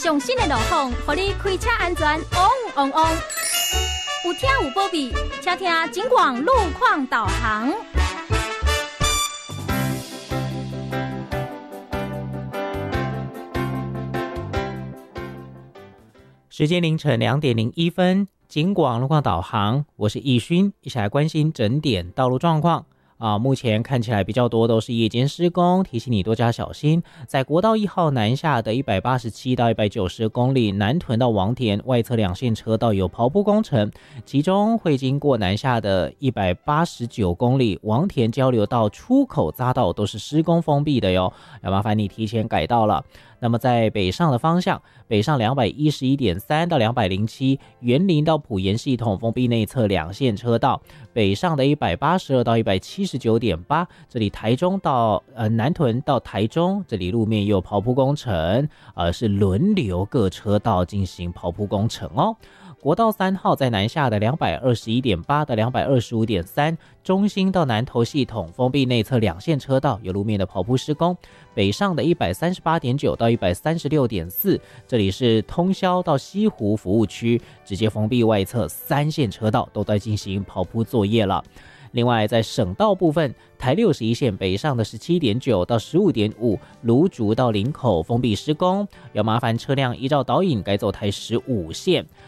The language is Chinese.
上新的路况，让你开车安全旺旺旺。有听有保庇，请听警广路况导航。 时间凌晨2:01，警广路况导航，我是易勋，一起来关心整点道路状况。目前看起来比较多都是夜间施工，提醒你多加小心。在国道1号南下的187到190公里，南屯到王田外侧2线车道有刨铺工程，其中会经过南下的189公里，王田交流道出口匝道都是施工封闭的哟，要麻烦你提前改道了。那么在北上的方向，北上211.3到207，园林到埔盐系统封闭内侧2线车道，北上的182到179.8，这里台中到南屯到台中，这里路面也有刨铺工程，是轮流各车道进行刨铺工程哦。国道3号在南下的221.8到225.3，中兴到南投系统封闭内侧2线车道有路面的刨铺施工，北上的138.9到136.4，这里是通霄到西湖服务区，直接封闭外侧3线车道都在进行刨铺作业了。另外在省道部分，台61线北上的17.9到15.5，芦竹到林口封闭施工，要麻烦车辆依照导引改走台15线。